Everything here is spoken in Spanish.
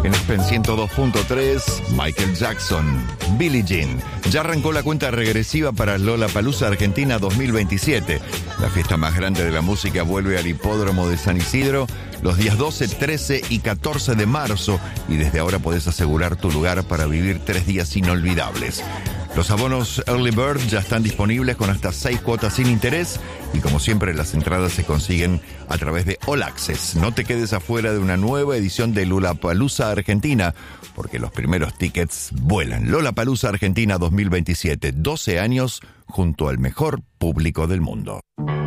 En Aspen 102.3, Michael Jackson, Billie Jean. Ya arrancó la cuenta regresiva para Lollapalooza Argentina 2027. La fiesta más grande de la música vuelve al hipódromo de San Isidro los días 12, 13 y 14 de marzo. Y desde ahora podés asegurar tu lugar para vivir 3 días inolvidables. Los abonos Early Bird ya están disponibles con hasta 6 cuotas sin interés y como siempre las entradas se consiguen a través de All Access. No te quedes afuera de una nueva edición de Lollapalooza Argentina porque los primeros tickets vuelan. Lollapalooza Argentina 2027, 12 años junto al mejor público del mundo.